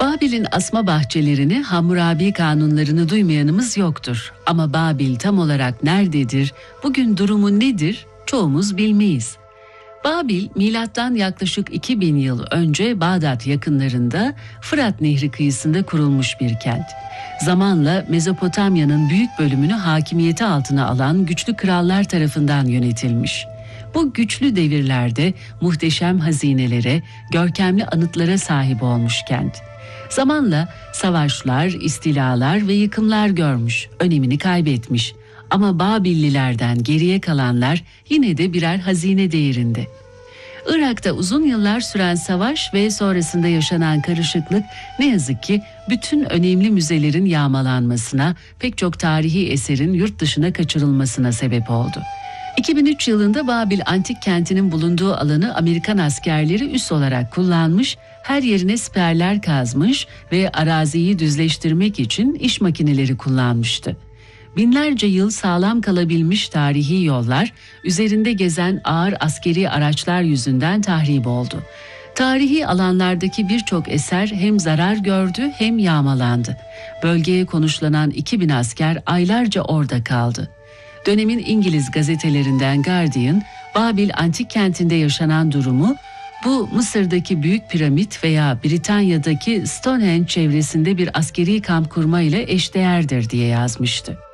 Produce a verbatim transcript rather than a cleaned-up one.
Babil'in asma bahçelerini, Hammurabi kanunlarını duymayanımız yoktur. Ama Babil tam olarak nerededir, bugün durumu nedir çoğumuz bilmeyiz. Babil, milattan yaklaşık iki bin yıl önce Bağdat yakınlarında Fırat Nehri kıyısında kurulmuş bir kent. Zamanla Mezopotamya'nın büyük bölümünü hakimiyeti altına alan güçlü krallar tarafından yönetilmiş. Bu güçlü devirlerde muhteşem hazinelere, görkemli anıtlara sahip olmuş kent. Zamanla savaşlar, istilalar ve yıkımlar görmüş, önemini kaybetmiş. Ama Babillilerden geriye kalanlar yine de birer hazine değerinde. Irak'ta uzun yıllar süren savaş ve sonrasında yaşanan karışıklık ne yazık ki bütün önemli müzelerin yağmalanmasına, pek çok tarihi eserin yurt dışına kaçırılmasına sebep oldu. iki bin üç yılında Babil antik kentinin bulunduğu alanı Amerikan askerleri üs olarak kullanmış, her yerine siperler kazmış ve araziyi düzleştirmek için iş makineleri kullanmıştı. Binlerce yıl sağlam kalabilmiş tarihi yollar, üzerinde gezen ağır askeri araçlar yüzünden tahrip oldu. Tarihi alanlardaki birçok eser hem zarar gördü hem yağmalandı. Bölgeye konuşlanan iki bin asker aylarca orada kaldı. Dönemin İngiliz gazetelerinden Guardian, Babil antik kentinde yaşanan durumu, bu Mısır'daki Büyük Piramit veya Britanya'daki Stonehenge çevresinde bir askeri kamp kurma ile eşdeğerdir diye yazmıştı.